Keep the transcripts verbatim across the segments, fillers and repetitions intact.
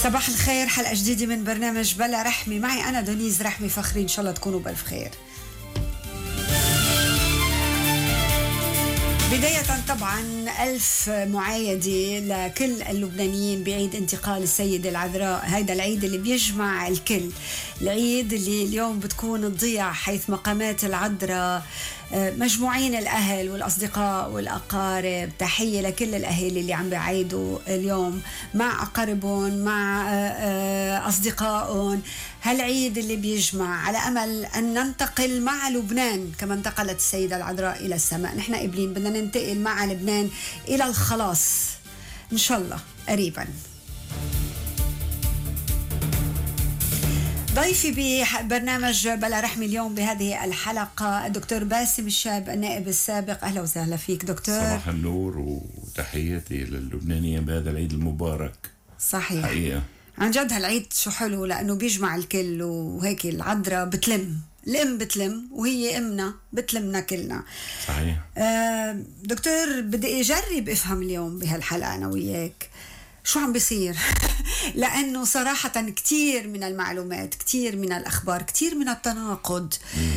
صباح الخير، حلقة جديدة من برنامج بلا رحمة. معي أنا دونيز رحمة فخري، إن شاء الله تكونوا بألف خير. بداية طبعا ألف معايدة لكل اللبنانيين بعيد انتقال السيدة العذراء. هيدا العيد اللي بيجمع الكل، العيد اللي اليوم بتكون تضيع حيث مقامات العذراء مجموعين الأهل والأصدقاء والأقارب. تحية لكل الأهالي اللي عم بعيدوا اليوم مع أقاربهم مع أصدقائهم. هالعيد اللي بيجمع على أمل أن ننتقل مع لبنان كما انتقلت السيدة العذراء إلى السماء. نحن قبلين بدنا ننتقل مع لبنان إلى الخلاص إن شاء الله قريبا. ضيفي ببرنامج بلا رحمة اليوم بهذه الحلقة الدكتور باسم الشاب النائب السابق. أهلا وسهلا فيك دكتور. صباح النور وتحياتي للبنانيين بهذا العيد المبارك. صحيح حقيقة عن جد هالعيد شو حلو لأنه بيجمع الكل، وهيك العذراء بتلم، الأم بتلم وهي أمنا بتلمنا كلنا. صحيح. آه دكتور، بدي أجرب أفهم اليوم بهالحلقة أنا وياك شو عم بيصير لأنه صراحة كتير من المعلومات، كتير من الأخبار، كتير من التناقض.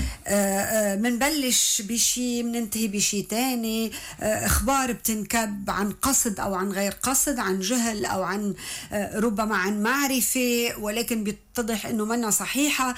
منبلش بشي مننتهي بشي تاني. آه أخبار بتنكب عن قصد أو عن غير قصد، عن جهل أو عن آه ربما عن معرفة، ولكن بيتضح أنه منا صحيحة.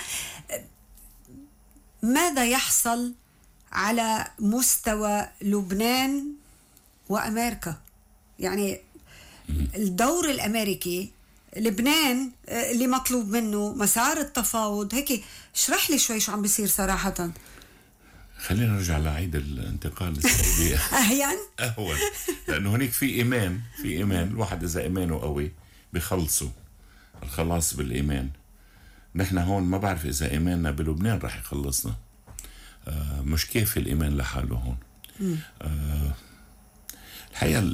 ماذا يحصل على مستوى لبنان وأمريكا؟ يعني الدور الأمريكي، لبنان اللي مطلوب منه مسار التفاوض. هيك اشرح لي شوي شو عم بيصير صراحة. خلينا نرجع لعيد الانتقال السيدي. أهين أهون، لأنه هناك في إيمان، في إيمان الواحد إذا إيمانه قوي بيخلصوا. الخلاص بالإيمان. نحن هون ما بعرف إذا إيماننا بلبنان رح يخلصنا. آه مش كيف الإيمان لحاله هون. آه الحقيقة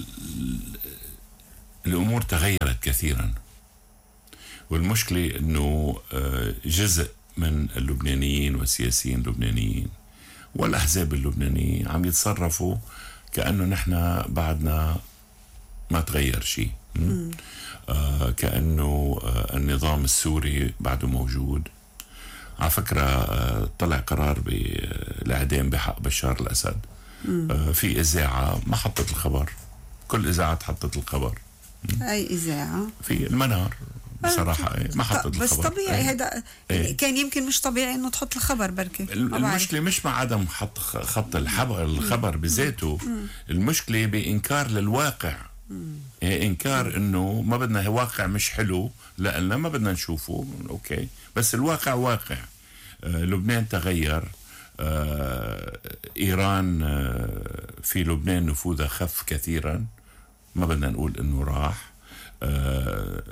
الأمور تغيرت كثيرا، والمشكلة أنه جزء من اللبنانيين والسياسيين اللبنانيين والأحزاب اللبنانية عم يتصرفوا كأنه نحن بعدنا ما تغير شيء. آه كأنه آه النظام السوري بعده موجود. على فكرة آه طلع قرار بالإعدام بحق بشار الأسد. آه في إذاعة ما حطت الخبر، كل إذاعة حطت الخبر. أي إذاعة؟ في المنار بصراحة ما حطت الخبر. بس طبيعي هذا يعني كان يمكن مش طبيعي إنه تحط الخبر بركي. المشكلة مش مع عدم خط خط الخبر الخبر بذاته. المشكلة بإنكار للواقع. إيه إنكار إنه ما بدنا واقع مش حلو لأننا ما بدنا نشوفه. أوكي، بس الواقع واقع. آه لبنان تغير. آه إيران آه في لبنان نفوذها خف كثيرا، ما بدنا نقول انه راح. آه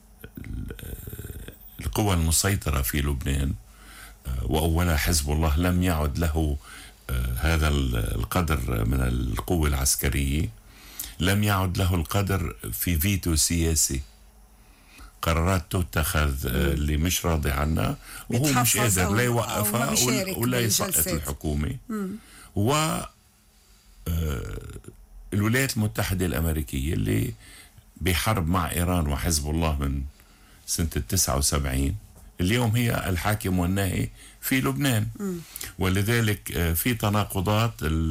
القوى المسيطرة في لبنان آه وأولها حزب الله لم يعد له آه هذا القدر من القوة العسكرية، لم يعد له القدر في فيتو سياسي. قرارات تتخذ آه اللي مش راضي عنها وهو مش قادر لا يوقفها ولا يسقط الحكومة. و آه الولايات المتحدة الأمريكية اللي بحرب مع إيران وحزب الله من سنة التسعة وسبعين، اليوم هي الحاكم والناهي في لبنان. م. ولذلك في تناقضات.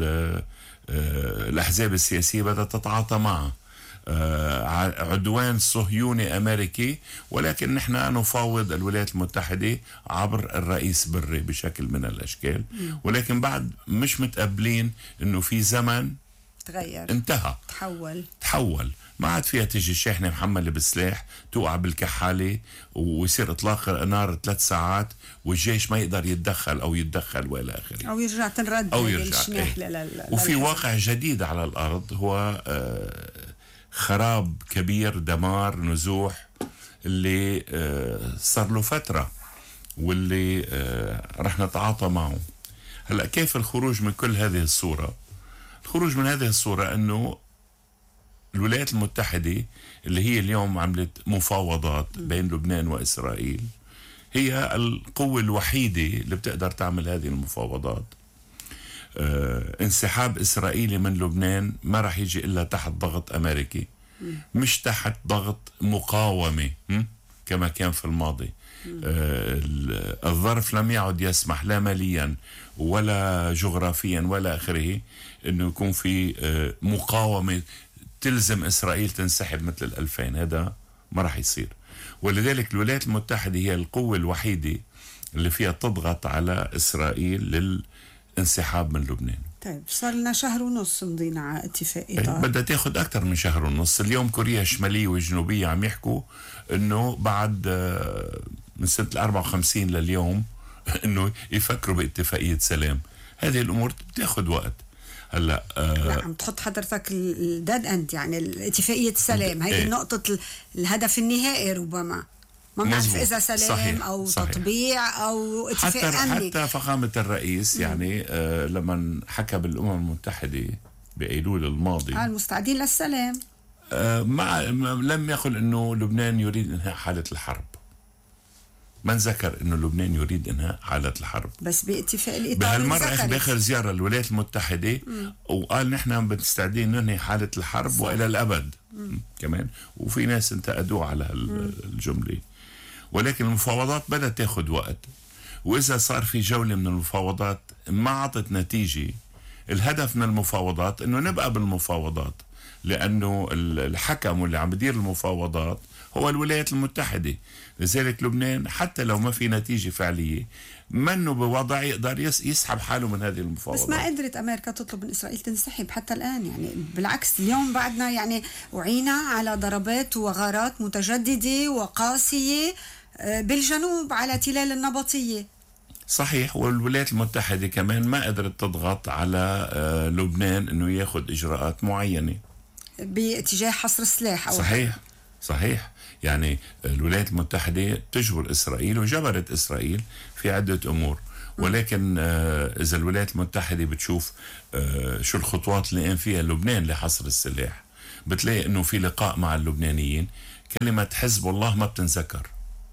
الأحزاب السياسية بدأت تتعاطى معها. عدوان صهيوني أمريكي، ولكن نحن نفاوض الولايات المتحدة عبر الرئيس بري بشكل من الأشكال. م. ولكن بعد مش متقبلين أنه في زمن تغير، انتهى، تحول تحول ما عاد فيها تيجي شاحنة محملة بالسلاح توقع بالكحالة ويصير إطلاق نار ثلاث ساعات والجيش ما يقدر يتدخل أو يتدخل وإلى آخره، أو يرجع تنرد أو يرجع ايه. لل... وفي واقع جديد على الأرض هو آه خراب كبير، دمار، نزوح اللي آه صار له فترة واللي آه رح نتعاطى معه. هلأ كيف الخروج من كل هذه الصورة؟ الخروج من هذه الصورة أنه الولايات المتحدة اللي هي اليوم عملت مفاوضات بين لبنان وإسرائيل هي القوة الوحيدة اللي بتقدر تعمل هذه المفاوضات. آه انسحاب إسرائيلي من لبنان ما رح يجي إلا تحت ضغط أمريكي، مش تحت ضغط مقاومة. كما كان في الماضي. آه الظرف لم يعد يسمح لا ماليا ولا جغرافيا ولا آخره أنه يكون في آه مقاومة تلزم إسرائيل تنسحب مثل الألفين. هذا ما راح يصير. ولذلك الولايات المتحدة هي القوة الوحيدة اللي فيها تضغط على إسرائيل للانسحاب من لبنان. طيب صار لنا شهر ونص مضينا على اتفاقية. بدها تاخذ أكثر من شهر ونص. اليوم كوريا الشمالية والجنوبية عم يحكوا إنه بعد من سنة الأربعة وخمسين لليوم إنه يفكروا باتفاقية سلام. هذه الأمور بتاخذ وقت. هلا آه لا عم تحط حضرتك الديد اند، يعني اتفاقية السلام هي ايه؟ نقطة الهدف النهائي ربما ما بنعرف إذا سلام صحيح. أو صحيح. تطبيع أو اتفاق حتى أمني. حتى فخامة الرئيس يعني آه لما حكى بالأمم المتحدة بأيلول الماضي قال مستعدين للسلام. آه مع لم يقل إنه لبنان يريد إنهاء حالة الحرب. من ذكر إنه لبنان يريد إنهاء حالة الحرب. بس باتفاق الإطار بهالمرة بآخر زيارة للولايات المتحدة مم. وقال نحن مستعدين ننهي حالة الحرب صح. وإلى الأبد مم. كمان. وفي ناس انتقدوه على الجملة. ولكن المفاوضات بدأت تاخد وقت. وإذا صار في جولة من المفاوضات ما عطت نتيجة، الهدف من المفاوضات إنه نبقى بالمفاوضات، لأنه الحكم واللي عم بدير المفاوضات هو الولايات المتحدة. لذلك لبنان حتى لو ما في نتيجة فعلية منه بوضع يقدر يسحب حاله من هذه المفاوضات. بس ما قدرت أمريكا تطلب من إسرائيل تنسحب حتى الآن. يعني بالعكس اليوم بعدنا يعني وعينا على ضربات وغارات متجددة وقاسية بالجنوب على تلال النبطية. صحيح. والولايات المتحدة كمان ما قدرت تضغط على لبنان أنه ياخد إجراءات معينة باتجاه حصر السلاح أو صحيح صحيح. يعني الولايات المتحدة تجبر إسرائيل وجبرت إسرائيل في عدة أمور. ولكن إذا الولايات المتحدة بتشوف شو الخطوات اللي قام فيها لبنان لحصر السلاح، بتلاقي أنه في لقاء مع اللبنانيين كلمة حزب الله ما بتنذكر.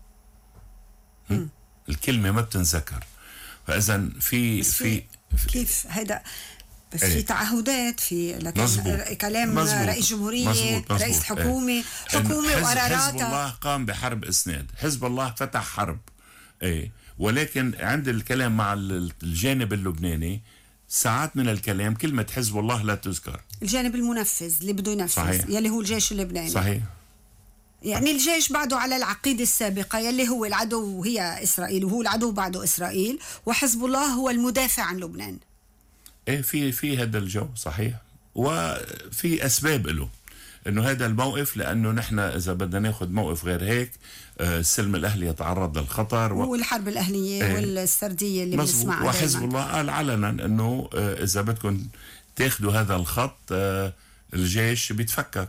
الكلمة ما بتنذكر. فإذا في في كيف هيدا بس ايه؟ في تعهدات في لكن مزبوط. كلام مزبوط. رئيس جمهورية مزبوط. مزبوط. رئيس حكومة ايه؟ حكومة وقراراتها. حزب الله قام بحرب إسناد. حزب الله فتح حرب ايه. ولكن عند الكلام مع الجانب اللبناني ساعات من الكلام كلمة حزب الله لا تذكر. الجانب المنفذ اللي بده ينفذ صحيح. يلي هو الجيش اللبناني صحيح. يعني الجيش بعده على العقيدة السابقة يلي هو العدو وهي إسرائيل، وهو العدو بعده إسرائيل، وحزب الله هو المدافع عن لبنان. ايه في في هذا الجو صحيح. وفي اسباب له انه هذا الموقف، لانه نحن اذا بدنا ناخذ موقف غير هيك السلم الاهلي يتعرض للخطر و... والحرب الاهليه ايه والسرديه اللي بنسمعها. وحزب الله قال علنا انه اذا بدكم تاخذوا هذا الخط الجيش بيتفكك.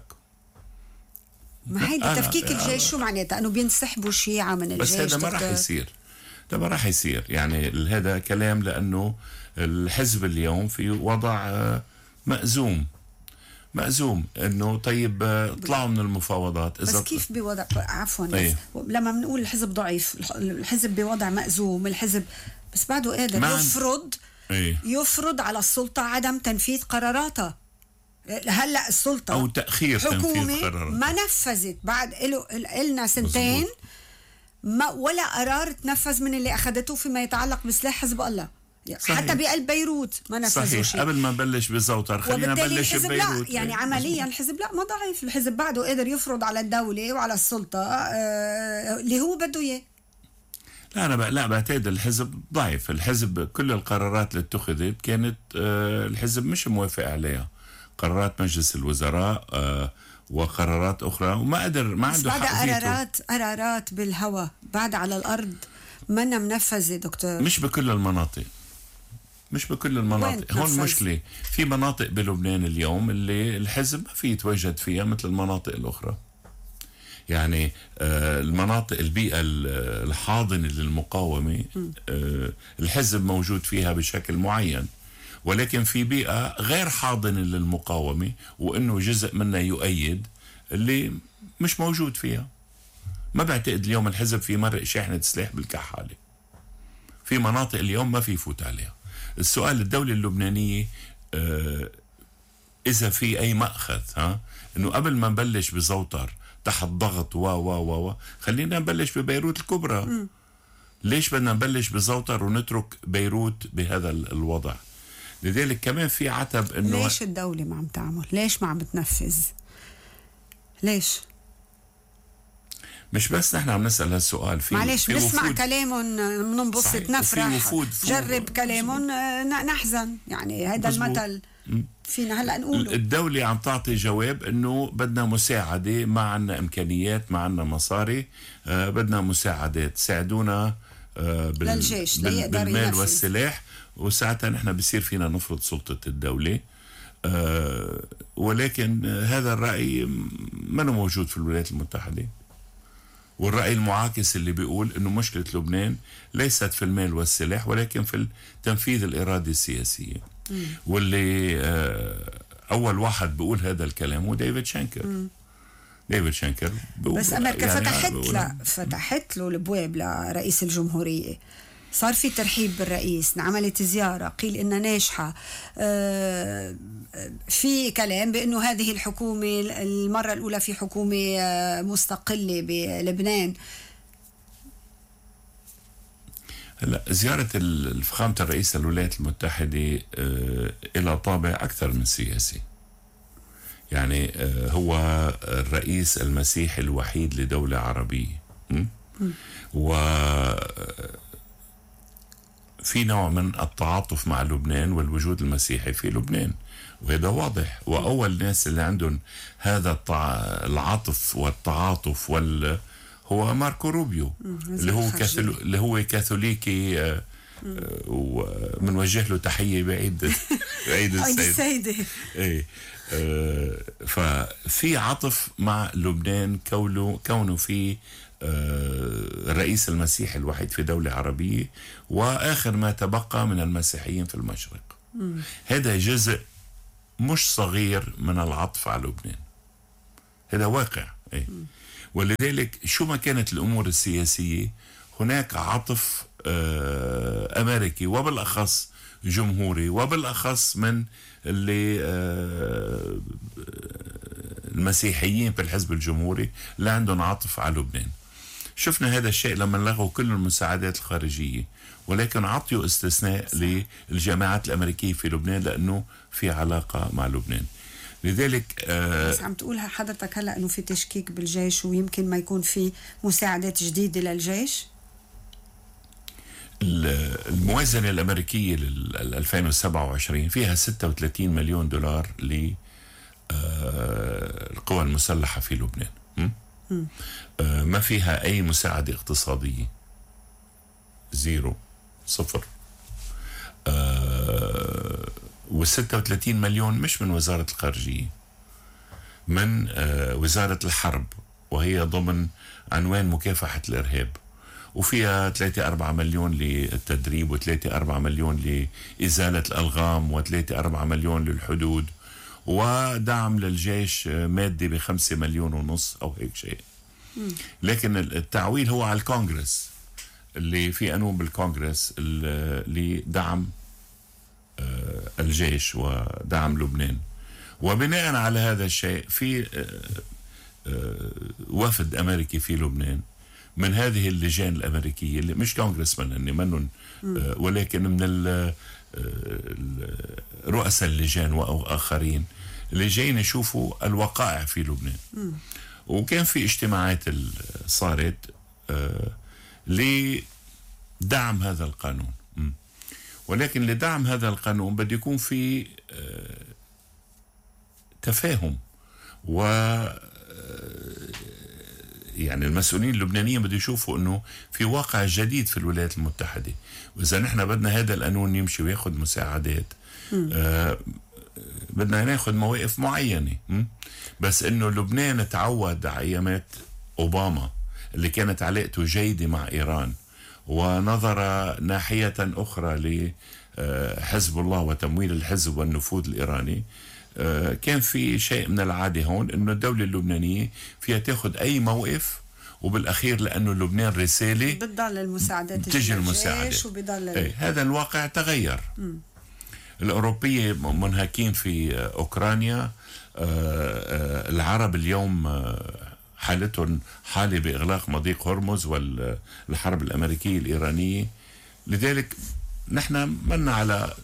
ما هيدا تفكيك الجيش شو معناتها؟ انه بينسحبوا الشيعة من الجيش. بس هذا ما راح يصير. ده ما راح يصير. يعني هذا كلام لانه الحزب اليوم في وضع مأزوم مأزوم انه طيب طلعوا من المفاوضات. إذا بس كيف بوضع عفوا ايه؟ لما بنقول الحزب ضعيف، الحزب بوضع مأزوم، الحزب بس بعده قادر يفرض ايه؟ يفرض على السلطة عدم تنفيذ قراراتها. هلا السلطة او تأخير تنفيذ قراراتها ما نفذت بعد له لنا سنتين ما ولا قرار تنفذ من اللي اخذته فيما يتعلق بسلاح حزب الله. صحيح. حتى بقلب بيروت ما نفذوا شيء. قبل ما نبلش بزوتر خلينا نبلش ببيروت. لا يعني عمليا الحزب لا ما ضعيف. الحزب بعده قادر يفرض على الدولة وعلى السلطة آه اللي هو بده اياه. لا انا لا بعتقد الحزب ضعيف. الحزب كل القرارات اللي اتخذت كانت آه الحزب مش موافق عليها. قرارات مجلس الوزراء آه وقرارات اخرى وما قدر ما عنده حق فيتو. قرارات قرارات بالهواء بعد على الارض ما منفذة دكتور. مش بكل المناطق. مش بكل المناطق. هون المشكلة في مناطق بلبنان اليوم اللي الحزب ما في يتواجد فيها مثل المناطق الأخرى. يعني آه المناطق البيئة الحاضنة للمقاومة آه الحزب موجود فيها بشكل معين، ولكن في بيئة غير حاضنة للمقاومة وإنه جزء منها يؤيد اللي مش موجود فيها. ما بعتقد اليوم الحزب في مرق شاحنة سلاح بالكحالة. في مناطق اليوم ما في يفوت عليها. السؤال الدولة اللبنانية آه إذا في أي مأخذ ها إنه قبل ما نبلش بزوتر تحت ضغط و و و و خلينا نبلش ببيروت الكبرى. م. ليش بدنا نبلش بزوطر ونترك بيروت بهذا الوضع؟ لذلك كمان في عتب انه ليش الدولة ما عم تعمل؟ ليش ما عم بتنفذ؟ ليش؟ مش بس نحن عم نسأل هالسؤال. في معلش بنسمع كلامهم بننبسط نفرح، جرب كلامهم نحزن، يعني هذا المثل فينا هلا نقوله. الدولة عم تعطي جواب انه بدنا مساعدة، ما عنا امكانيات، ما عنا مصاري، آه بدنا مساعدات، ساعدونا آه بال للجيش بال بالمال والسلاح، وساعتها نحن بصير فينا نفرض سلطة الدولة. آه ولكن هذا الرأي ما موجود في الولايات المتحدة. والرأي المعاكس اللي بيقول انه مشكلة لبنان ليست في المال والسلاح ولكن في تنفيذ الإرادة السياسية. مم. واللي اول واحد بيقول هذا الكلام هو ديفيد شانكر. مم. ديفيد شانكر بس امريكا يعني فتحت له فتحت له الابواب لرئيس الجمهورية، صار في ترحيب بالرئيس، انعملت زيارة قيل انها ناجحة. آه في كلام بانه هذه الحكومة المرة الاولى في حكومة مستقلة بلبنان. هلا زيارة فخامة الرئيس الولايات المتحدة آه إلى طابع أكثر من سياسي. يعني آه هو الرئيس المسيحي الوحيد لدولة عربية. م? م. و في نوع من التعاطف مع لبنان والوجود المسيحي في لبنان، وهذا واضح. وأول ناس اللي عندهم هذا العاطف والتعاطف وال هو ماركو روبيو اللي هو كاثولي اللي هو كاثوليكي. آه ومنوجه له تحية بعيد بعيد السيدة. ايه آه ففي عطف مع لبنان كونه كونه في الرئيس المسيحي الوحيد في دولة عربية وآخر ما تبقى من المسيحيين في المشرق. مم. هذا جزء مش صغير من العطف على لبنان، هذا واقع. إيه؟ ولذلك شو ما كانت الأمور السياسية هناك عطف آه أمريكي وبالأخص جمهوري وبالأخص من اللي آه المسيحيين في الحزب الجمهوري اللي عندهم عطف على لبنان. شفنا هذا الشيء لما لغوا كل المساعدات الخارجية، ولكن عطيوا استثناء للجامعات الأمريكية في لبنان لأنه في علاقة مع لبنان. لذلك آه بس عم تقولها حضرتك هلأ أنه في تشكيك بالجيش ويمكن ما يكون في مساعدات جديدة للجيش. الموازنة الأمريكية لل ألفين وسبعة وعشرين فيها ستة وثلاثين مليون دولار للقوى المسلحة في لبنان. م? م. آه ما فيها أي مساعدة اقتصادية، زيرو، صفر. آه والستة وثلاثين مليون مش من وزارة الخارجية، من آه وزارة الحرب، وهي ضمن عنوان مكافحة الإرهاب، وفيها ثلاثة أربعة مليون للتدريب وثلاثة أربعة مليون لإزالة الألغام وثلاثة أربعة مليون للحدود، ودعم للجيش مادي بخمسة مليون ونص أو هيك شيء. لكن التعويل هو على الكونغرس اللي في قانون بالكونغرس لدعم الجيش ودعم لبنان. وبناء على هذا الشيء في وفد أمريكي في لبنان من هذه اللجان الأمريكية اللي مش كونغرسمان هن منهم، ولكن من رؤساء اللجان وآخرين اللي جايين يشوفوا الوقائع في لبنان. م. وكان في اجتماعات صارت آه لدعم هذا القانون. م. ولكن لدعم هذا القانون بده يكون في آه تفاهم، و يعني المسؤولين اللبنانيين بده يشوفوا انه في واقع جديد في الولايات المتحدة، واذا نحن بدنا هذا القانون يمشي وياخذ مساعدات آه بدنا ناخذ مواقف معينة. م? بس انه لبنان تعود على ايامات اوباما اللي كانت علاقته جيدة مع ايران، ونظر ناحية اخرى لحزب الله وتمويل الحزب والنفوذ الايراني. آه كان في شيء من العادة هون انه الدولة اللبنانية فيها تاخذ اي موقف، وبالاخير لانه لبنان رسالة بتضل المساعدات تجي المساعدات وبضل ايه. هذا الواقع تغير. م. الأوروبية منهكين في أوكرانيا. آه آه العرب اليوم آه حالتهم حالة بإغلاق مضيق هرمز والحرب الأمريكية الإيرانية. لذلك نحن منا على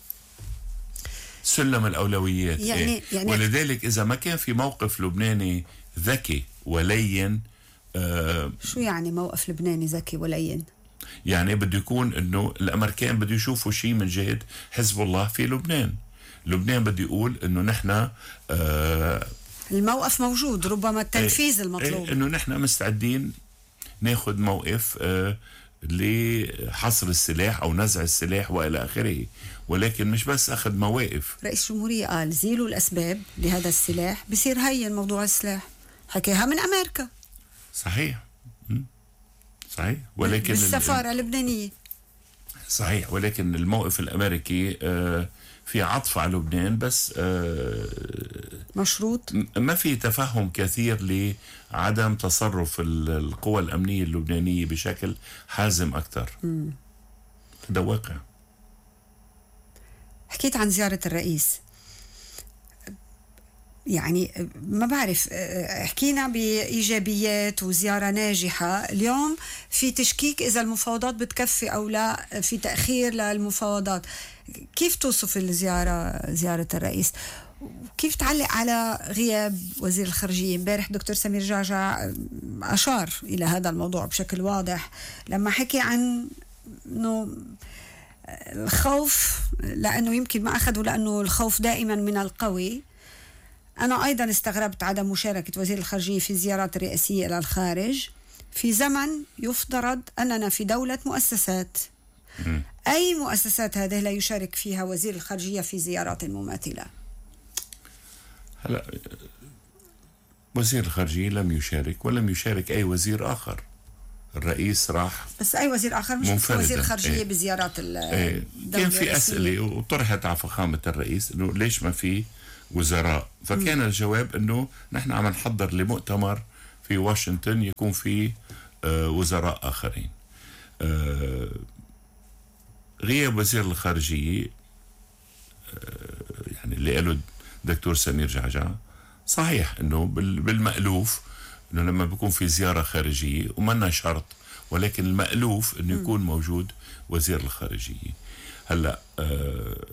سلم الأولويات. يعني إيه؟ يعني ولذلك إذا ما كان في موقف لبناني ذكي ولين. آه شو يعني موقف لبناني ذكي ولين؟ يعني بده يكون انه الامريكان بده يشوفوا شيء من جهة حزب الله في لبنان. لبنان بده يقول انه نحن آه الموقف موجود، ربما التنفيذ ايه المطلوب. ايه انه نحن مستعدين ناخذ موقف آه لحصر السلاح او نزع السلاح والى اخره، ولكن مش بس اخذ مواقف. رئيس الجمهورية قال زيلوا الاسباب لهذا السلاح بصير هين موضوع السلاح، حكيها من امريكا. صحيح صحيح ولكن بالسفارة اللبنانية. صحيح ولكن الموقف الامريكي آه في عطف على لبنان، بس آه مشروط. ما في تفهم كثير لعدم تصرف القوى الامنيه اللبنانيه بشكل حازم اكثر. هذا واقع. حكيت عن زيارة الرئيس، يعني ما بعرف، حكينا بإيجابيات وزيارة ناجحة. اليوم في تشكيك إذا المفاوضات بتكفي أو لا، في تأخير للمفاوضات. كيف توصف الزيارة زيارة الرئيس؟ وكيف تعلق على غياب وزير الخارجية؟ امبارح دكتور سمير جعجع أشار إلى هذا الموضوع بشكل واضح لما حكي عن أنه الخوف، لأنه يمكن ما أخذوا لأنه الخوف دائما من القوي. أنا أيضا استغربت عدم مشاركة وزير الخارجية في الزيارات الرئاسية إلى الخارج في زمن يفترض أننا في دولة مؤسسات. م. أي مؤسسات هذه لا يشارك فيها وزير الخارجية في زيارات مماثلة؟ هلا وزير الخارجية لم يشارك ولم يشارك أي وزير آخر. الرئيس راح بس أي وزير آخر مش منفردا. وزير الخارجية ايه. بزيارات ايه. كان في أسئلة وطرحت على فخامة الرئيس إنه ليش ما في وزراء، فكان م. الجواب إنه نحن عم نحضر لمؤتمر في واشنطن يكون فيه آه وزراء آخرين. آه غياب وزير الخارجية آه يعني اللي قاله دكتور سمير جعجع صحيح إنه بالمألوف إنه لما بيكون في زيارة خارجية ومنا شرط، ولكن المألوف إنه يكون موجود وزير الخارجية. هلا آه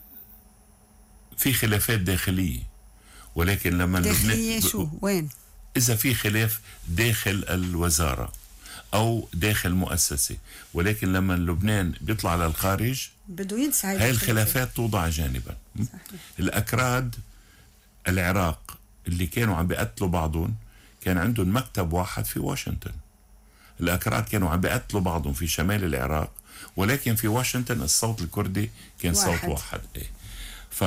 في خلافات داخلية، ولكن لما داخلية شو وين؟ إذا في خلاف داخل الوزارة أو داخل مؤسسة، ولكن لما لبنان بيطلع للخارج بده ينسى هاي الخلافات توضع جانبا. صحيح. الأكراد العراق اللي كانوا عم بيقتلوا بعضهم كان عندهم مكتب واحد في واشنطن. الأكراد كانوا عم بيقتلوا بعضهم في شمال العراق، ولكن في واشنطن الصوت الكردي كان واحد. صوت واحد. إيه. ف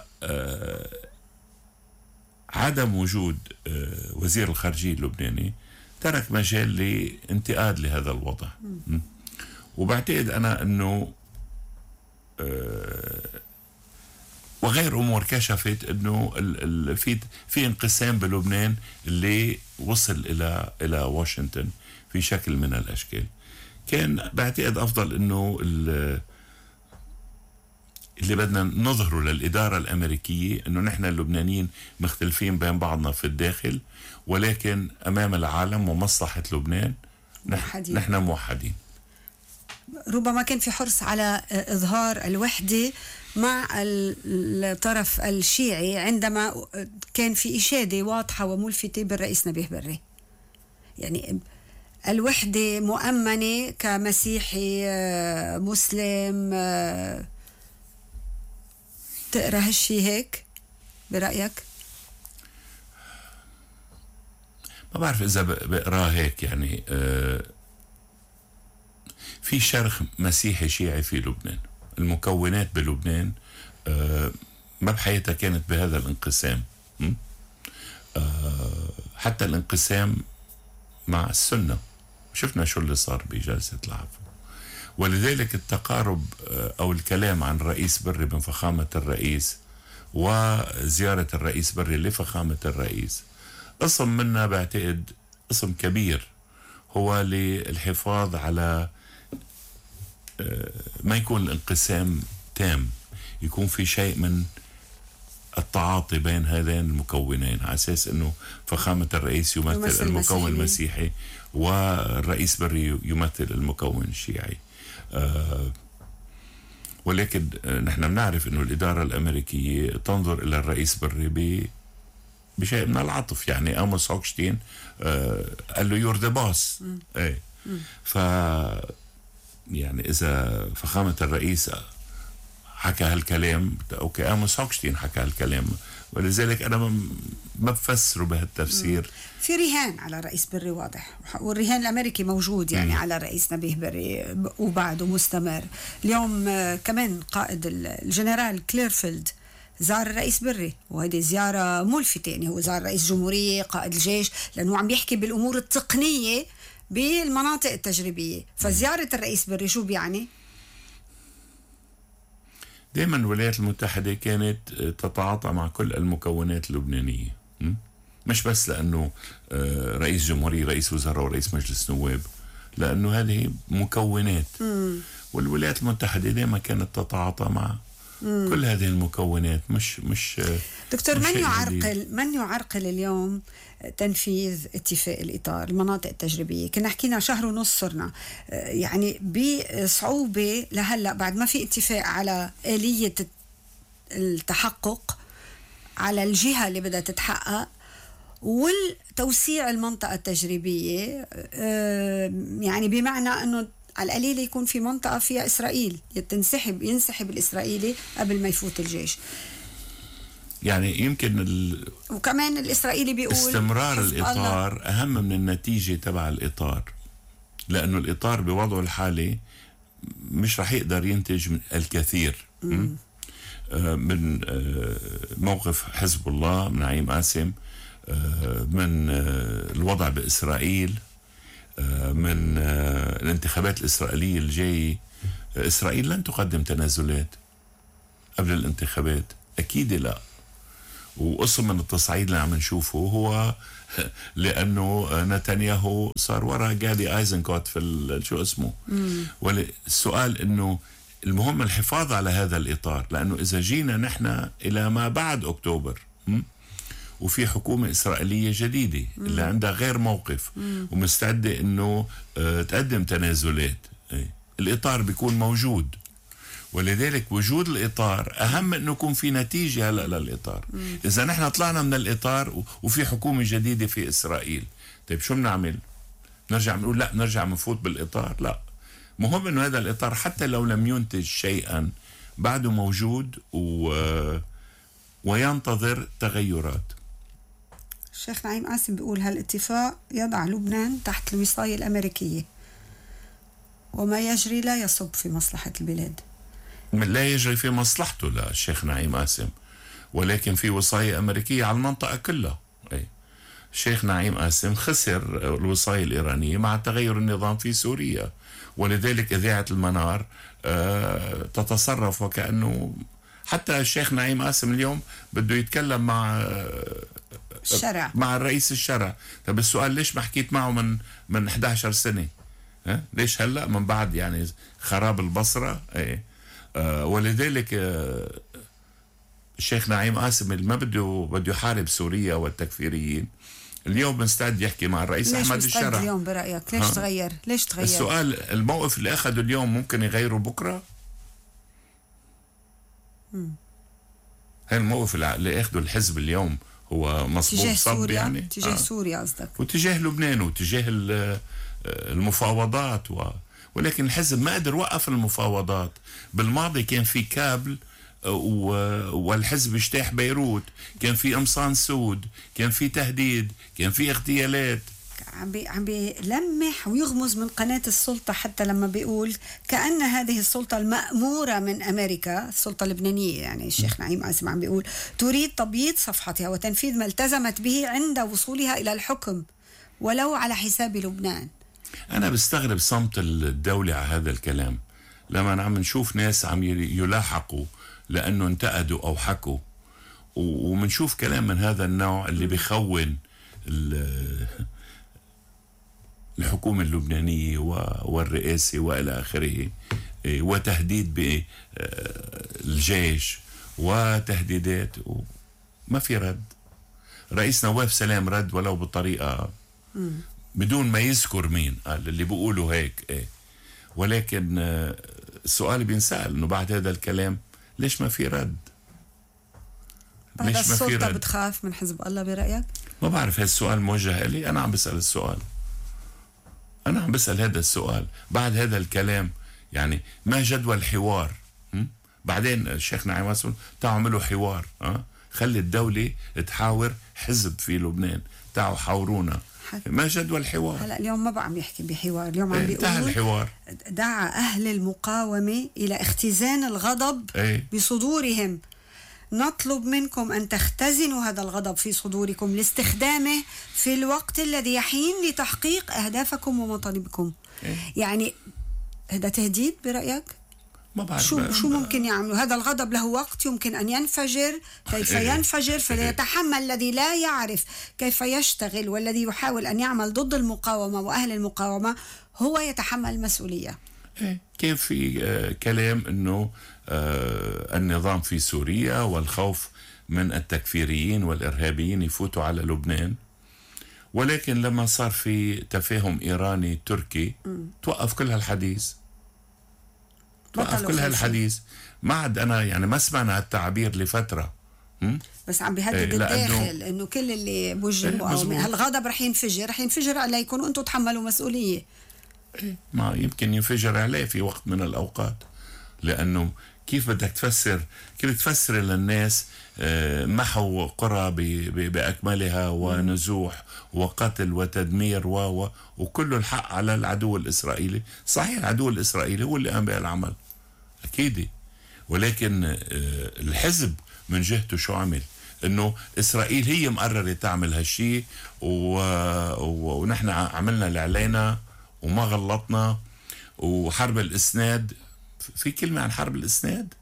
عدم وجود وزير الخارجية اللبناني ترك مجال لانتقاد لهذا الوضع. م. وبعتقد أنا أنه وغير أمور كشفت أنه في في انقسام بلبنان اللي وصل إلى إلى واشنطن في شكل من الأشكال. كان بعتقد أفضل أنه اللي بدنا نظهره للإدارة الأمريكية أنه نحن اللبنانيين مختلفين بين بعضنا في الداخل، ولكن أمام العالم ومصلحة لبنان موحدين. نحن موحدين. ربما كان في حرص على إظهار الوحدة مع الطرف الشيعي عندما كان في إشادة واضحة وملفتة بالرئيس نبيه بري، يعني الوحدة مؤمنة كمسيحي مسلم. تقرأ هالشي هيك برأيك؟ ما بعرف إذا بقراه هيك. يعني آه في شرخ مسيحي شيعي في لبنان. المكونات بلبنان آه ما بحياتها كانت بهذا الانقسام. آه حتى الانقسام مع السنة شفنا شو اللي صار بجلسة العفو. ولذلك التقارب أو الكلام عن الرئيس بري من فخامة الرئيس وزيارة الرئيس بري لفخامة الرئيس قسم منا بعتقد قسم كبير هو للحفاظ على ما يكون الانقسام تام، يكون في شيء من التعاطي بين هذين المكونين، على أساس أنه فخامة الرئيس يمثل, يمثل المكون المسيحي والرئيس بري يمثل المكون الشيعي. آه ولكن نحن بنعرف أنه الإدارة الأمريكية تنظر إلى الرئيس بري ب بشيء من العطف. يعني أموس هوكشتين آه قال له يور ذا بوس. ايه ف يعني إذا فخامة الرئيس حكى هالكلام، اوكي اموس هوكشتين حكى هالكلام، ولذلك انا ما بفسره بهالتفسير. في رهان على رئيس بري واضح، والرهان الامريكي موجود يعني مم. على رئيس نبيه بري وبعده مستمر. اليوم كمان قائد الجنرال كليرفيلد زار الرئيس بري، وهذه زياره ملفتة. يعني هو زار رئيس جمهورية، قائد الجيش، لانه عم بيحكي بالامور التقنية بالمناطق التجريبية. فزيارة الرئيس بري شو بيعني؟ دائما الولايات المتحدة كانت تتعاطى مع كل المكونات اللبنانية، مش بس لأنه رئيس جمهورية، رئيس وزراء ورئيس مجلس نواب، لأنه هذه مكونات. مم. والولايات المتحدة دائما كانت تتعاطى مع مم. كل هذه المكونات. مش مش دكتور مش من يعرقل من يعرقل اليوم تنفيذ اتفاق الإطار المناطق التجريبية؟ كنا حكينا شهر ونص صرنا يعني بصعوبة لهلأ بعد ما في اتفاق على آلية التحقق، على الجهة اللي بدها تتحقق، والتوسيع المنطقة التجريبية. يعني بمعنى أنه على القليل يكون في منطقة فيها إسرائيل، تنسحب ينسحب الإسرائيلي قبل ما يفوت الجيش. يعني يمكن ال... وكمان الإسرائيلي بيقول استمرار الإطار الله. أهم من النتيجة تبع الإطار، لأنه الإطار بوضعه الحالي مش رح يقدر ينتج من الكثير. م. آه من آه موقف حزب الله من نعيم قاسم، آه من آه الوضع بإسرائيل، آه من آه الانتخابات الإسرائيلية الجاية. آه إسرائيل لن تقدم تنازلات قبل الانتخابات، أكيد لا. وقسم من التصعيد اللي عم نشوفه هو لأنه نتنياهو صار ورا جادي ايزنكوت في شو اسمه. والسؤال إنه المهم الحفاظ على هذا الإطار، لأنه إذا جينا نحن إلى ما بعد أكتوبر وفي حكومة إسرائيلية جديدة مم. اللي عندها غير موقف مم. ومستعدة إنه تقدم تنازلات، الإطار بيكون موجود. ولذلك وجود الإطار أهم من أنه يكون في نتيجة هلأ للإطار. مم. إذا نحن طلعنا من الإطار وفي حكومة جديدة في إسرائيل، طيب شو بنعمل؟ نرجع نقول لا نرجع نفوت بالإطار؟ لا، مهم أنه هذا الإطار حتى لو لم ينتج شيئا بعده موجود و... وينتظر تغيرات. الشيخ نعيم قاسم بيقول هالاتفاق يضع لبنان تحت الوصاية الأمريكية، وما يجري لا يصب في مصلحة البلاد. لا يجري في مصلحته للشيخ نعيم قاسم، ولكن في وصاية أمريكية على المنطقة كلها. أي. الشيخ نعيم قاسم خسر الوصاية الإيرانية مع تغير النظام في سوريا، ولذلك إذاعة المنار آه تتصرف وكأنه حتى الشيخ نعيم قاسم اليوم بده يتكلم مع آه الشرع، مع الرئيس الشرع. طب السؤال ليش ما حكيت معه من من إحدى عشر سنة؟ ها؟ ليش هلأ من بعد يعني خراب البصرة؟ ايه آه ولذلك آه الشيخ نعيم قاسم اللي ما بده بده يحارب سوريا والتكفيريين اليوم مستعد يحكي مع الرئيس أحمد الشرع. ليش اليوم برأيك؟ ليش ها؟ تغير؟ ليش تغير؟ السؤال الموقف اللي أخذه اليوم ممكن يغيره بكرة؟ هاي الموقف اللي أخذه الحزب اليوم هو مصبوط صب يعني تجاه آه. سوريا قصدك، وتجاه لبنان وتجاه المفاوضات و... ولكن الحزب ما قدر وقف المفاوضات. بالماضي كان في كابل و... والحزب اجتاح بيروت، كان في قمصان سود، كان في تهديد، كان في اغتيالات. عم بي عم بيلمح ويغمز من قناة السلطة، حتى لما بيقول كأن هذه السلطة المأمورة من أمريكا، السلطة اللبنانية يعني الشيخ نعيم قاسم عم بيقول تريد تبييض صفحتها وتنفيذ ما التزمت به عند وصولها إلى الحكم ولو على حساب لبنان. أنا بستغرب صمت الدولة على هذا الكلام لما عم نشوف ناس عم يلاحقوا لأنه انتقدوا أو حكوا، ومنشوف كلام من هذا النوع اللي بيخون الحكومة اللبنانية والرئاسة وإلى آخره، وتهديد بالجيش وتهديدات. ما في رد. رئيس نواف سلام رد ولو بطريقة بدون ما يذكر مين قال اللي بيقولوا هيك ايه. ولكن السؤال بينسأل انه بعد هذا الكلام ليش ما في رد؟ بعد السلطة بتخاف من حزب الله برأيك؟ ما بعرف، هذا السؤال موجه لي، انا عم بسأل السؤال، انا عم بسأل هذا السؤال بعد هذا الكلام. يعني ما جدوى الحوار؟ بعدين الشيخ نعيم واسم تعالوا عملوا حوار، أه؟ خلي الدولة تحاور حزب في لبنان، تعالوا حاورونا. ما جدوى الحوار؟ هلا اليوم ما بقى عم يحكي بحوار، اليوم عم بيقول الحوار دعا أهل المقاومة إلى اختزان الغضب ايه؟ بصدورهم. نطلب منكم أن تختزنوا هذا الغضب في صدوركم لاستخدامه في الوقت الذي يحين لتحقيق أهدافكم ومطالبكم. ايه؟ يعني هذا تهديد برأيك؟ ما بعرف شو شو ممكن يعملوا؟ هذا الغضب له وقت يمكن أن ينفجر، كيف ينفجر فليتحمل الذي لا يعرف كيف يشتغل والذي يحاول أن يعمل ضد المقاومة وأهل المقاومة هو يتحمل المسؤولية. كيف في آه كلام أنه آه النظام في سوريا والخوف من التكفيريين والإرهابيين يفوتوا على لبنان، ولكن لما صار في تفاهم إيراني تركي م. توقف كل هالحديث، توقف كل هالحديث. ما عاد أنا يعني ما سمعنا هالتعبير لفترة، م? بس عم بيهدد ايه الداخل انه كل اللي بوجه المقاومه ايه هالغضب رح ينفجر، رح ينفجر عليكم وانتم تحملوا مسؤوليه. ايه ما يمكن ينفجر عليه في وقت من الاوقات، لانه كيف بدك تفسر، كيف تفسر للناس اه محو قرى باكملها ونزوح وقتل وتدمير و وكل الحق على العدو الاسرائيلي. صحيح العدو الاسرائيلي هو اللي قام بهالعمل اكيد، ولكن اه الحزب من جهته شو عمل؟ انه اسرائيل هي مقرره تعمل هالشيء و... و... ونحن عملنا اللي علينا وما غلطنا. وحرب الاسناد، في كلمه عن حرب الاسناد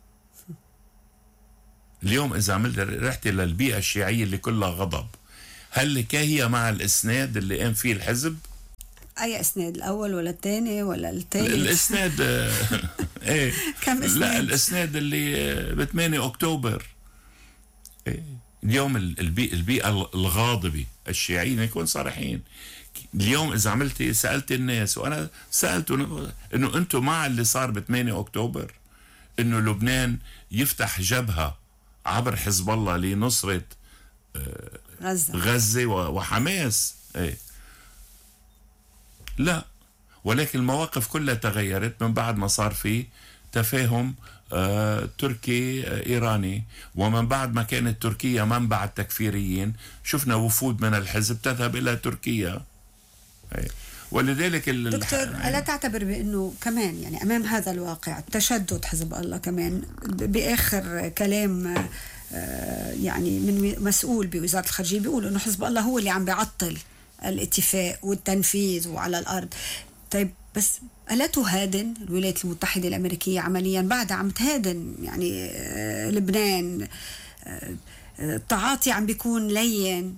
اليوم؟ اذا عملت رحت للبيئه الشيعيه اللي كلها غضب، هل هي مع الاسناد اللي قام فيه الحزب؟ اي اسناد، الاول ولا الثاني ولا الثالث؟ الاسناد ايه كم اسناد؟ لا الاسناد اللي ب ثمانية اكتوبر. إيه؟ اليوم البيئة, البيئة الغاضبة الشيعيين نكون صريحين. اليوم إذا عملتي سألت الناس، وأنا سألته إنه أنتم مع اللي صار ب ثمانية أكتوبر، إنه لبنان يفتح جبهة عبر حزب الله لنصرة غزة, غزة وحماس. إيه؟ لا، ولكن المواقف كلها تغيرت من بعد ما صار في تفاهم آه، تركي آه، إيراني، ومن بعد ما كانت تركيا منبع التكفيريين شفنا وفود من الحزب تذهب إلى تركيا. ولذلك دكتور ألا تعتبر بأنه كمان يعني أمام هذا الواقع تشدد حزب الله كمان بآخر كلام آه، يعني من مسؤول بوزارة الخارجية بيقول أنه حزب الله هو اللي عم بيعطل الاتفاق والتنفيذ وعلى الأرض؟ طيب بس ألا تهادن الولايات المتحدة الأمريكية عمليا بعدها عم تهادن يعني آه لبنان؟ آه التعاطي عم بيكون لين،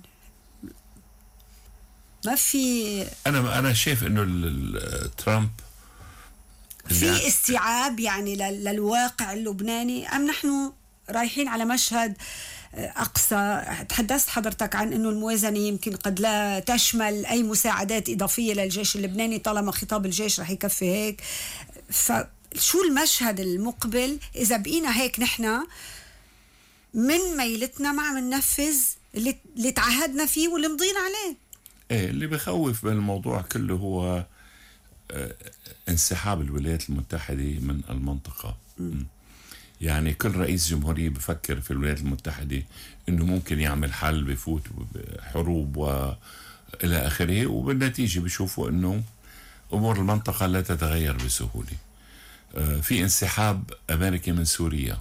ما في. أنا أنا شايف إنه ترامب في استيعاب يعني للواقع اللبناني، أم نحن رايحين على مشهد أقصى؟ تحدثت حضرتك عن أنه الموازنة يمكن قد لا تشمل أي مساعدات إضافية للجيش اللبناني طالما خطاب الجيش رح يكفي هيك. فشو المشهد المقبل إذا بقينا هيك نحن من ميلتنا ما عم ننفذ اللي, اللي تعهدنا فيه واللي مضينا عليه؟ إيه اللي بخوف بالموضوع كله هو اه انسحاب الولايات المتحدة من المنطقة. م. يعني كل رئيس جمهورية بفكر في الولايات المتحدة إنه ممكن يعمل حل بفوت حروب وإلى آخره، وبالنتيجة بيشوفوا إنه أمور المنطقة لا تتغير بسهولة. في انسحاب أمريكي من سوريا،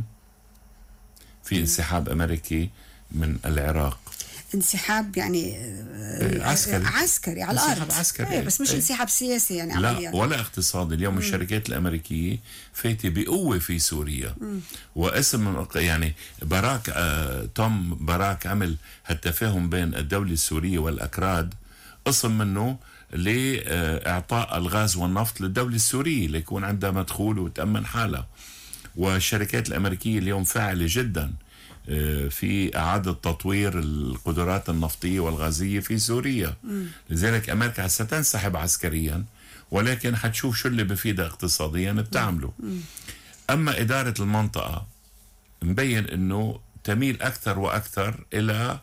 في انسحاب أمريكي من العراق، انسحاب يعني عسكري عسكري على الارض، انسحاب عسكري ايه بس مش ايه انسحاب سياسي يعني لا عمليا. ولا اقتصادي. اليوم مم. الشركات الامريكيه فايته بقوه في سوريا. مم. واسم يعني باراك آه توم باراك عمل هالتفاهم بين الدوله السوريه والاكراد، قسم منه لاعطاء الغاز والنفط للدوله السوريه ليكون عندها مدخول وتامن حالها. والشركات الامريكيه اليوم فاعله جدا في إعادة تطوير القدرات النفطية والغازية في سوريا. م. لذلك أمريكا ستنسحب عسكريا، ولكن حتشوف شو اللي بفيدها اقتصاديا بتعمله. م. أما إدارة المنطقة مبين أنه تميل أكثر وأكثر إلى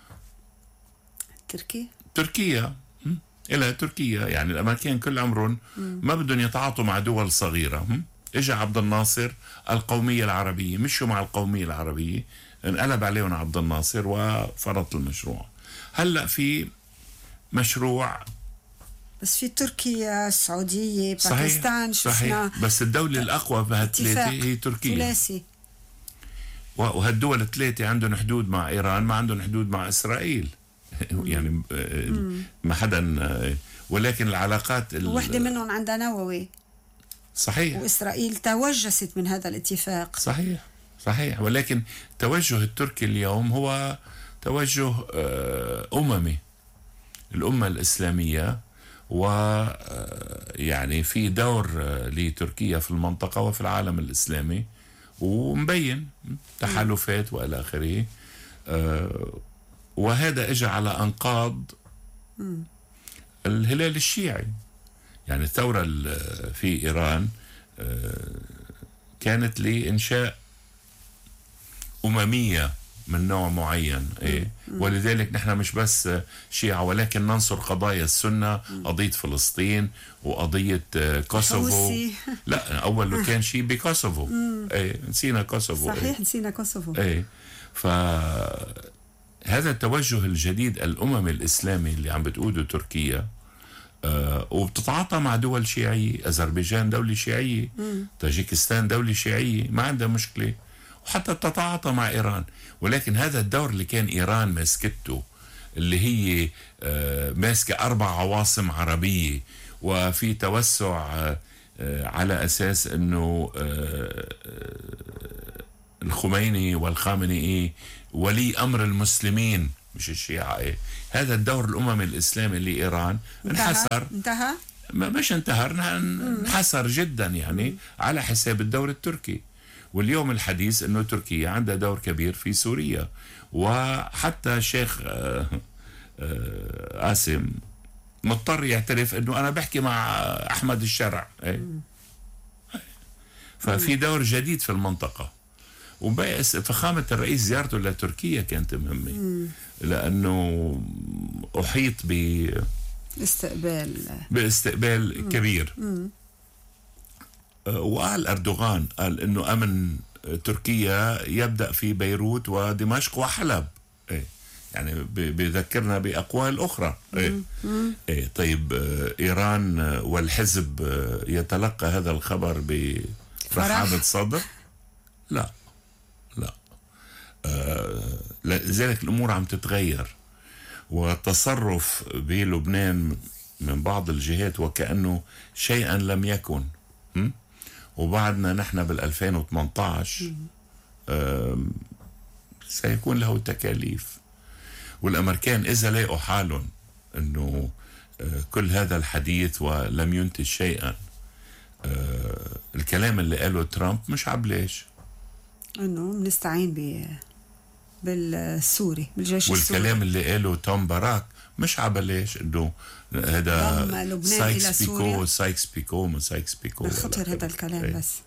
تركيا تركيا م? إلى تركيا. يعني الأمريكان كل عمرهم ما بدهم يتعاطوا مع دول صغيرة. م? إجا عبد الناصر القومية العربية، مشوا مع القومية العربية، انقلب عليهم عبد الناصر وفرط المشروع. هلأ في مشروع بس في تركيا، السعودية، باكستان، صحيح. بس الدولة الأقوى بهالثلاثة هي تركيا. ثلاثي. وهالدول الثلاثة عندهم حدود مع إيران، ما عندهم حدود مع إسرائيل. يعني ما حدا، ولكن العلاقات واحدة منهم عندها نووي. صحيح. وإسرائيل توجست من هذا الاتفاق. صحيح صحيح. ولكن توجه التركي اليوم هو توجه أممي، الأمة الإسلامية، ويعني في دور لتركيا في المنطقة وفي العالم الإسلامي، ومبين تحالفات وإلى آخره. وهذا اجى على أنقاض الهلال الشيعي. يعني الثورة في إيران كانت لإنشاء أممية من نوع معين. إيه؟ ولذلك نحن مش بس شيعة، ولكن ننصر قضايا السنة، قضية فلسطين وقضية كوسوفو. لا، أول كان شيء بكوسوفو. إيه؟ نسينا كوسوفو. صحيح. إيه؟ نسينا كوسوفو. إيه؟ فهذا التوجه الجديد الأممي الإسلامي اللي عم بتقوده تركيا، آه وبتتعاطى مع دول شيعية. أذربيجان دولة شيعية، طاجيكستان دولة شيعية، ما عندها مشكلة، وحتى تتعاطى مع إيران. ولكن هذا الدور اللي كان إيران ماسكته، اللي هي آه ماسكة أربع عواصم عربية، وفي توسع آه آه على أساس أنه آه الخميني والخامنئي إيه ولي أمر المسلمين مش الشيعة. إيه؟ هذا الدور الأممي الإسلامي لإيران انحسر. انتهى؟ مش انتهى، انحسر جدا يعني على حساب الدور التركي. واليوم الحديث أنه تركيا عندها دور كبير في سوريا. وحتى الشيخ قاسم مضطر يعترف أنه أنا بحكي مع أحمد الشرع. إيه؟ ففي دور جديد في المنطقة. وبس فخامة الرئيس زيارته لتركيا كانت مهمة، لأنه أحيط ب استقبال باستقبال كبير. مم. وقال أردوغان قال إنه أمن تركيا يبدأ في بيروت ودمشق وحلب. إيه؟ يعني بيذكرنا بأقوال أخرى. إيه؟ إيه؟ طيب إيران والحزب يتلقى هذا الخبر برحابة صدر؟ لا لا. آه لذلك الأمور عم تتغير، وتصرف بلبنان من بعض الجهات وكأنه شيئا لم يكن. م? وبعدنا نحن بالألفين وثمانية عشر آه سيكون له تكاليف. والأمريكان إذا لقوا حالهم أنه آه كل هذا الحديث ولم ينتج شيئا، آه الكلام اللي قاله ترامب مش عبلاش، انه بنستعين ب بالسوري بالجيش السوري. والكلام اللي قاله توم باراك مش عبلاش، انه هذا سايكس بيكو سايكس بيكو من سايكس بيكو. خطر هذا الكلام. ايه. بس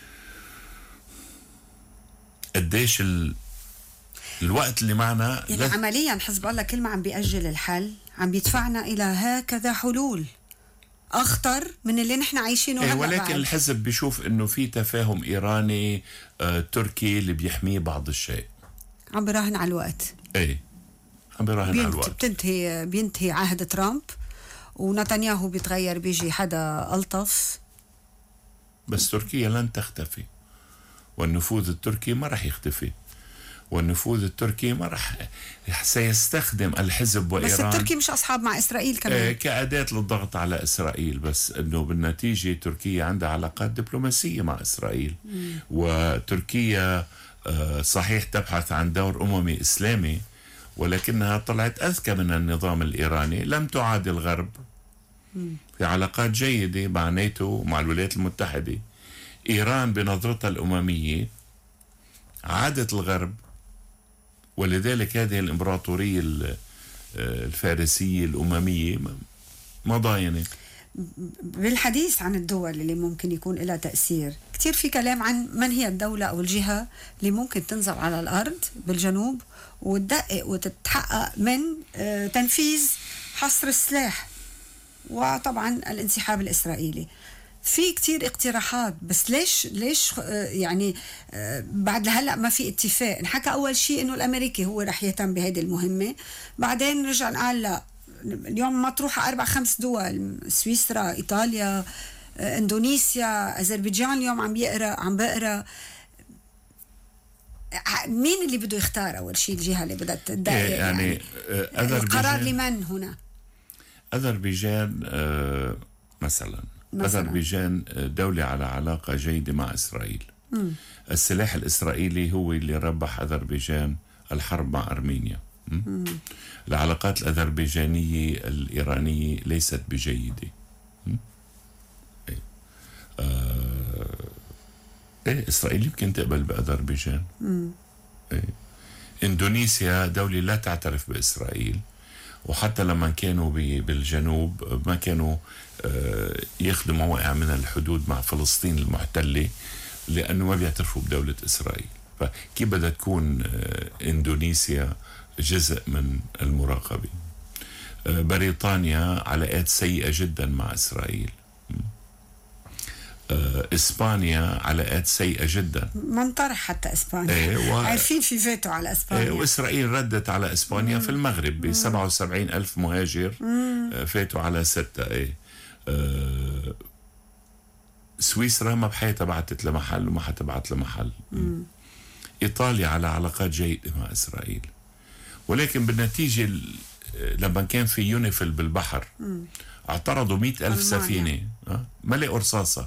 قديش ال... الوقت اللي معنا يعني لز... عمليا حزب الله كل ما عم بيأجل الحل عم بيدفعنا الى هكذا حلول اخطر من اللي نحن عايشينه. ايه ولكن بعد. الحزب بيشوف انه في تفاهم ايراني آه تركي اللي بيحميه بعض الشيء. عم براهن على الوقت. ايه عم براهن على الوقت. بتنتهي بينتهي عهد ترامب ونتنياهو بيتغير، بيجي حدا ألطف. بس تركيا لن تختفي، والنفوذ التركي ما رح يختفي، والنفوذ التركي ما رح سيستخدم الحزب وإيران. بس التركي مش أصحاب مع إسرائيل كمان. آه كأداة للضغط على إسرائيل، بس أنه بالنتيجة تركيا عندها علاقات دبلوماسية مع إسرائيل. مم. وتركيا آه صحيح تبحث عن دور أممي إسلامي، ولكنها طلعت أذكى من النظام الإيراني، لم تعادي الغرب. مم. في علاقات جيدة مع ناتو ومع الولايات المتحدة. إيران بنظرتها الأممية عادت الغرب ولذلك هذه الإمبراطورية الفارسية الأممية ما ضاينت. بالحديث عن الدول اللي ممكن يكون لها تأثير، كتير في كلام عن من هي الدولة أو الجهة اللي ممكن تنزل على الأرض بالجنوب وتدقق وتتحقق من تنفيذ حصر السلاح وطبعا الانسحاب الإسرائيلي. في كتير اقتراحات، بس ليش ليش يعني بعد لهلا ما في اتفاق؟ انحكى اول شيء انه الامريكي هو رح يهتم بهذه المهمه، بعدين رجع قال لا، اليوم مطروحه اربع خمس دول، سويسرا، ايطاليا، اندونيسيا، اذربيجان اليوم عم بيقرا عم بقرا. مين اللي بده يختار اول شيء الجهه اللي بدها تدقق؟ يعني, يعني القرار لمن هنا؟ اذربيجان آه مثلا أذربيجان دولة على علاقة جيدة مع إسرائيل. م. السلاح الإسرائيلي هو اللي ربح أذربيجان الحرب مع أرمينيا. م. العلاقات الأذربيجانية الإيرانية ليست بجيدة. م. إيه. آه. إيه إسرائيل يمكن تقبل بأذربيجان. إيه. إندونيسيا دولة لا تعترف بإسرائيل، وحتى لما كانوا بالجنوب ما كانوا ياخذوا مواقع من الحدود مع فلسطين المحتلة لأنه ما بيعترفوا بدولة إسرائيل. فكيف بدها تكون إندونيسيا جزء من المراقبة؟ بريطانيا علاقات سيئة جدا مع إسرائيل. إسبانيا علاقات سيئة جدا، ما انطرح حتى إسبانيا. ايه و... عارفين في فيتو على إسبانيا. ايه وإسرائيل ردت على إسبانيا مم. في المغرب ب سبعة وسبعين ألف مهاجر. مم. فاتوا على ستة. ايه آه... سويسرا ما بحياتها بعتت لمحل وما حتبعت لمحل. مم. إيطاليا على علاقات جيدة مع إسرائيل، ولكن بالنتيجة لما كان في يونيفيل بالبحر مم. اعترضوا مئة ألف سفينة أه؟ ما لقوا رصاصة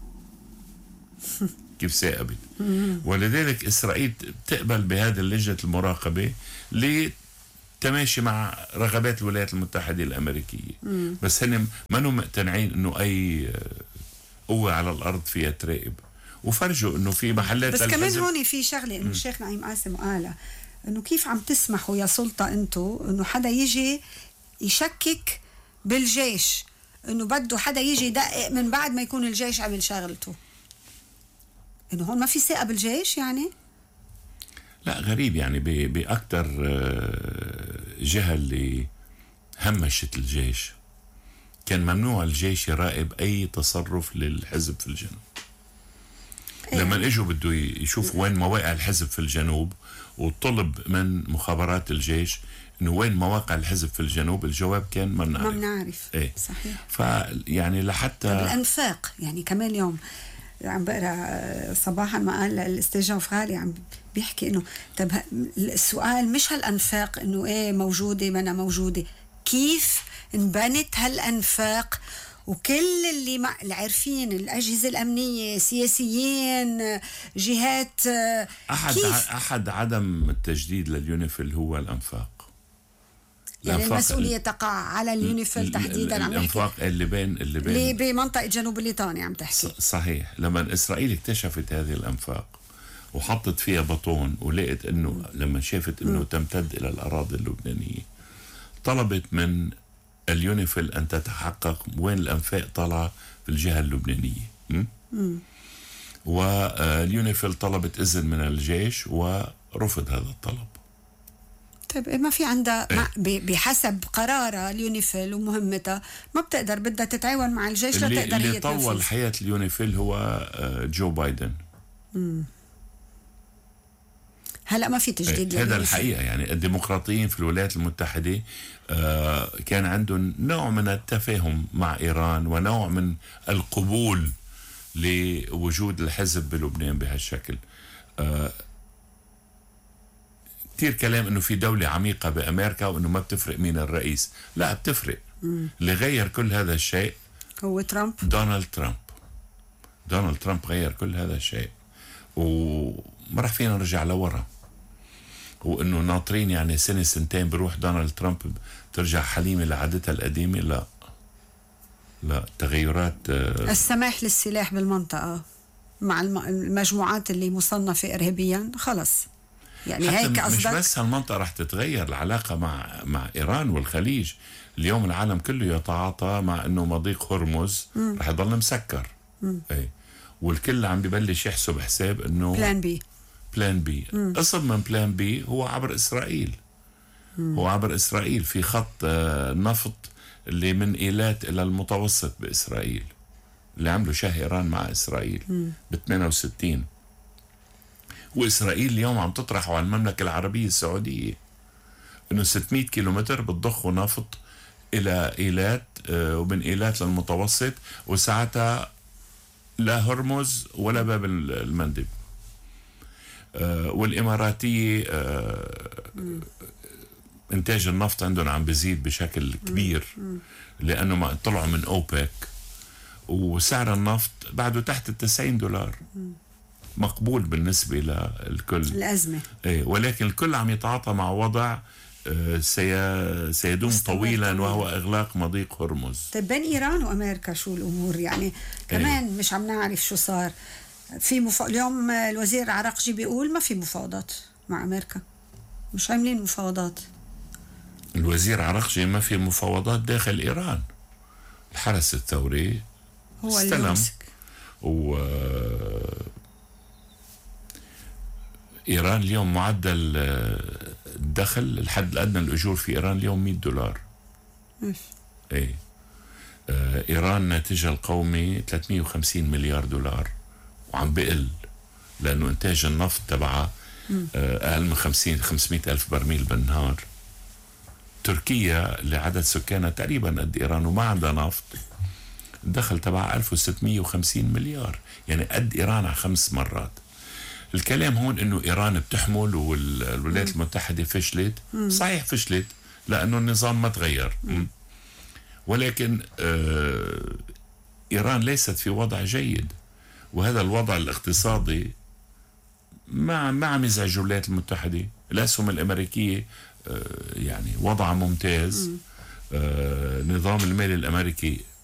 كيف ثاقبت. ولذلك إسرائيل تقبل بهذه اللجنة المراقبة لتماشي مع رغبات الولايات المتحدة الأمريكية. مم. بس هن ما هم مقتنعين إنه أي قوة على الأرض فيها تراقب، وفرجوا إنه في محلات. بس كمان هون في شغلة إنه الشيخ نعيم قاسم قال إنه كيف عم تسمحوا يا سلطة أنتوا إنه حدا يجي يشكك بالجيش، إنه بده حدا يجي يدقق من بعد ما يكون الجيش عمل شغلته، إنه هون ما في ثقة بالجيش يعني؟ لا غريب يعني بأكتر جهة اللي همشت الجيش كان ممنوع الجيش يراقب أي تصرف للحزب في الجنوب. إيه. لما اجوا بده يشوفوا وين مواقع الحزب في الجنوب وطلب من مخابرات الجيش انه وين مواقع الحزب في الجنوب، الجواب كان ما بنعرف. ما بنعرف. ايه صحيح. فيعني لحتى الانفاق يعني كمان اليوم عم بقرا صباحا ما قال الاستاذ غالي عم بيحكي انه طب السؤال مش هالانفاق انه ايه موجوده ما أنا موجوده، كيف انبنت هالانفاق، وكل اللي مع العارفين الأجهزة الأمنية، سياسيين، جهات، أحد كيف؟ أحد عدم التجديد لليونيفيل هو الأنفاق. يعني المسؤولية تقع على اليونيفيل تحديدا. عم الأنفاق اللي بين اللي بين اللي بمنطقة جنوب الليطاني عم تحكي. صحيح. لما إسرائيل اكتشفت هذه الأنفاق وحطت فيها بطون ولقت إنه لما شافت إنه تمتد إلى الأراضي اللبنانية، طلبت من اليونيفيل أن تتحقق وين الأنفاق طلع في الجهة اللبنانية. واليونيفيل طلبت إذن من الجيش ورفض هذا الطلب. طيب ما في عندها ايه؟ بحسب قرارها اليونيفيل ومهمتها ما بتقدر، بدها تتعاون مع الجيش لتقدر هي تنفذ. اللي طول حياة اليونيفيل هو جو بايدن. مم. هلا ما في تجديد. هذا الحقيقة يعني الديمقراطيين في الولايات المتحدة آه كان عندهم نوع من التفاهم مع إيران ونوع من القبول لوجود الحزب بلبنان بهالشكل. آه كتير كلام انه في دولة عميقة بأمريكا وانه ما بتفرق مين الرئيس. لا بتفرق. مم. اللي غير كل هذا الشيء هو ترامب. دونالد ترامب. دونالد ترامب غير كل هذا الشيء وما راح فينا نرجع لورا. وانه ناطرين يعني سنة سنتين بروح دونالد ترامب ترجع حليمة لعادتها القديمة. لا لا تغيرات. آه السماح للسلاح بالمنطقة مع المجموعات اللي مصنفة إرهابيا خلص يعني حتى هيك مش قصدك؟ بس هالمنطقة رح تتغير العلاقة مع مع إيران والخليج. اليوم العالم كله يتعاطى مع أنه مضيق هرمز رح يضل مسكر. أي. والكل عم ببلش يحسب حساب أنه بلان بي. بلان بي قصد من بلان بي هو عبر إسرائيل. مم. هو عبر إسرائيل في خط نفط اللي من إيلات إلى المتوسط بإسرائيل، اللي عملوا شاه إيران مع إسرائيل ب ثمانية وستين. وإسرائيل اليوم عم تطرحوا على المملكة العربية السعودية إنه ستمائة كيلومتر بتضخوا نفط إلى إيلات، ومن إيلات للمتوسط، وساعتها لا هرمز ولا باب المندب. والإماراتية إنتاج النفط عندهم عم بيزيد بشكل كبير لأنه ما طلعوا من أوبك، وسعر النفط بعده تحت التسعين دولار، مقبول بالنسبة للكل الأزمة. إيه، ولكن الكل عم يتعاطى مع وضع سي... سيدوم طويلا، وهو إغلاق مضيق هرمز. طيب بين إيران وأمريكا شو الأمور يعني؟ كمان أيه. مش عم نعرف شو صار في مف... اليوم الوزير العراقجي بيقول ما في مفاوضات مع أمريكا، مش عاملين مفاوضات. الوزير عراقجي ما في مفاوضات داخل إيران. الحرس الثوري هو استلم اللي يمسك. و إيران اليوم معدل الدخل الحد الأدنى للأجور في إيران اليوم مئة دولار. إيه. إيران ناتجها القومي ثلاثمائة وخمسين مليار دولار، وعم بقل لأنه إنتاج النفط تبعها أقل من خمسين خمسمائة ألف برميل بالنهار. تركيا اللي عدد سكانها تقريبا قد إيران وما عندها نفط، الدخل تبعها ألف وستمائة وخمسين مليار، يعني قد إيران على خمس مرات. الكلام هون انه ايران بتحمل والولايات المتحدة فشلت. صحيح فشلت لانه النظام ما تغير، ولكن آه ايران ليست في وضع جيد، وهذا الوضع الاقتصادي ما ما عم يزعج الولايات المتحدة. الاسهم الامريكية آه يعني وضعها ممتاز. آه نظام المال الامريكي